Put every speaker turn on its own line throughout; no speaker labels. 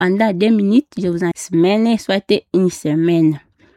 pendant 2 minutes, je vous en semaine, soit une semaine.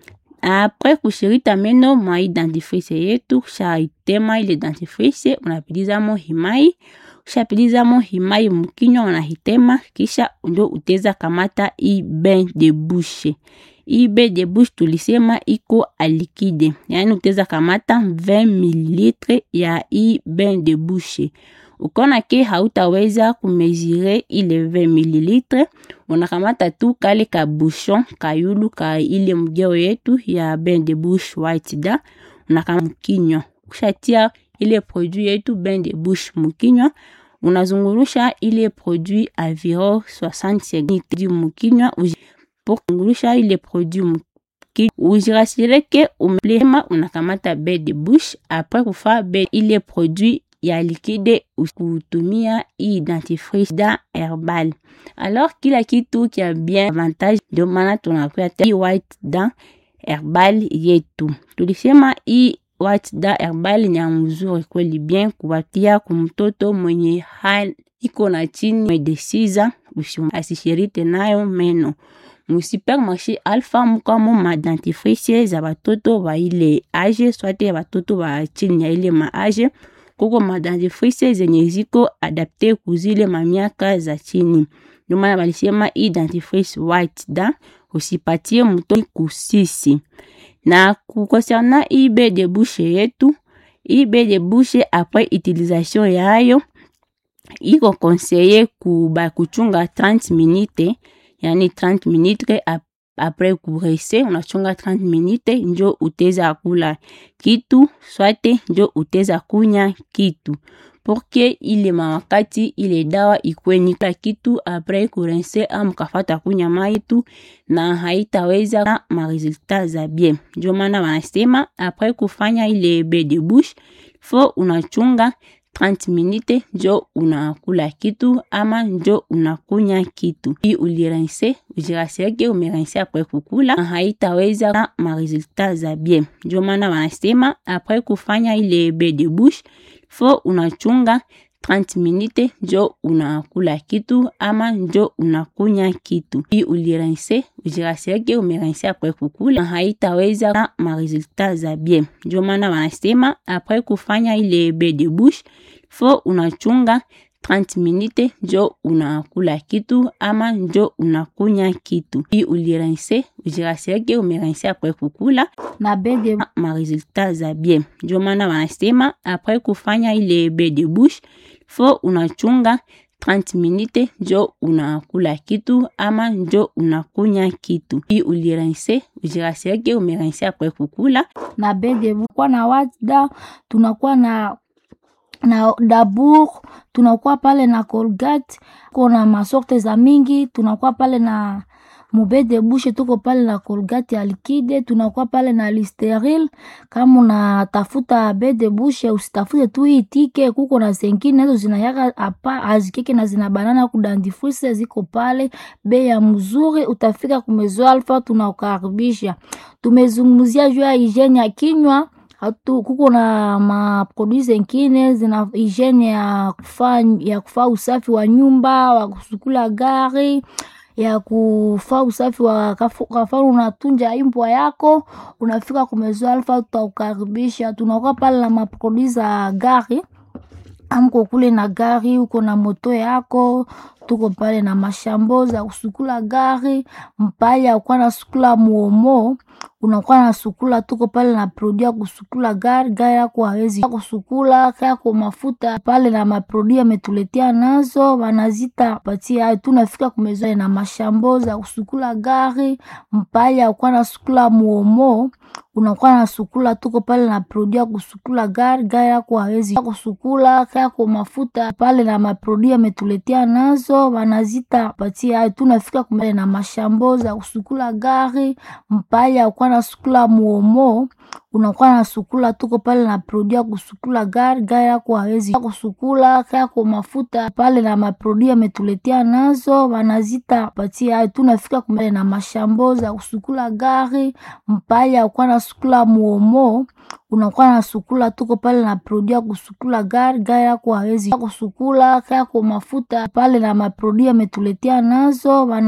Après kushirita meno mai dentifrice yetu, kisha itema ile dentifrice, unapiliza mo himai. Ukishapiliza mo himai mkinywa unahitema, kisha ndio uteza kamata i bain de bouche. I bain de bouche tulisema iko a liquide. Yani uteza kamata 20 ml ya i bain de bouche. Ukona ke hautaweza kumezire ile 20 ml, unakamata tu kale ka bouchon kayulu ka ile mgeo yetu ya bain de bouche white da, unakamkinywa. Ukishatia ile produit yetu bain de bouche mkinywa, unazungurusha ile produit environ 60 secondes mkinywa. Pour kungurusha ile produit mkinywa, ujirasire ke umelema, unakamata bain de bouche. Après kufa ile produit ya liquide ukutumia hii dentifrice da herbal. Alors kila kitu kia bien avantage, ndio maana tunakuwa hii white da herbal yetu. Tulisema hii white da herbal ni mzuri kweli, bien kuwatia kumtoto mwenye hali iko na chini de 6 ans, asishirite nayo meno. Mu supermarché Alpha mukamo ma dentifrice za batoto ba ile age, soit batoto ba chini ya ile ma age. Kuko ma dentifrice zenye ziko adapte kuzile mamiaka za chini. Ndio maana walisema hii dentifrice white da usipatie mtoto kusisi. Na concernant hii bain de bouche yetu, hii bain de bouche après utilisation yayo iko conseillé kuchunga 30 minutes, yani 30 minutes après kurese, unachunga 30 minutes njo uteza kula kitu, swate njo uteza kunya kitu. Porque ile mawakati ile dawa ikwenika kitu après kurense amukafata kunya maitu na haitaweza na maresultat za bien. Njo maana wanasema après kufanya ile bain de bouche, fo unachunga 30 minutes njo unakula kitu ama njo unakunya kitu. Hii ulirense, ujirasireke umerense après kukula na haitaweza na maresultat za bien. Njo maana wanasema après kufanya ile bain de bouche, fo unachunga 30 minutes njo unakula kitu ama njo unakunya kitu. Hii ulirense, ujirasireke umerense après kukula na haitaweza na maresultat za bien. Njo maana wanasema après kufanya ile bain de bouche, fo unachunga 30 minutes njo unakula kitu ama njo unakunya kitu. Hii ulirense, ujirasireke umerense après kukula na bain de maresultat za bien. Njo maana wanasema après kufanya ile bain de bouche, fo unachunga 30 minutes njo unakula kitu ama njo unakunya kitu. Hii ulirense, ujirasireke umerense après kukula
na bain de bouche. Kwa na wada tunakuwa na Dabour, tunakuwa pale na Colgate, kuna masorte za mingi. Tunakuwa pale na bain de bouche, tuko pale na Colgate ya liquide, tunakuwa pale na Listeril. Kama unatafuta bain de bouche, usitafute tu itike, kuko na zengine hizo zinayaka hapa azikeke na zina banana ku dentifrice ziko pale, bei ya mzuri. Utafika kumezo Alpha, tunakukaribisha. Tumezungumzia juu ya hygiene ya kinywa. Kuko na maproduits zengine zina hygiene ya kufaa usafi wa nyumba, wa kusukula gari, ya kufaa usafi wa kafara. Unatunja imbwa yako, unafika kumezo Alpha, tutakukaribisha. Tunakuwa pale na maproduits za gari. Amko kule na gari, uko na moto yako, tuko pale na mashambo za kusukula gari. Mpaya ukwa na sukula muomo, unakuwa na sukula, tuko pale na produit ya kusukula gari yako hawezi kusukula kwa mafuta pale na maproduit ametuletea nazo, wanazita patia. Tunafika kumezo na mashambo za kusukula gari. Mpaya ukwa na sukula muomo, unakuwa na sukula, tuko pale na produit ya kusukula gari yako hawezi kusukula kwa mafuta pale na maproduit ametuletea nazo, wanazita patia. Tunafika kumezo na mashambo za kusukula gari. Mpaya ukwa na sukula muomo, unakuwa na sukula, tuko pale na produit ya kusukula gari yako hawezi kusukula kwa mafuta pale na maproduit ametuletea nazo, wanazita patia. Tunafika kumezo na mashambo za kusukula gari. Mpaya ukwa na sukula muomo, unakuwa na sukula, tuko pale na produit ya kusukula gari yako hawezi kusukula kwa mafuta pale na maproduit ametuletea nazo.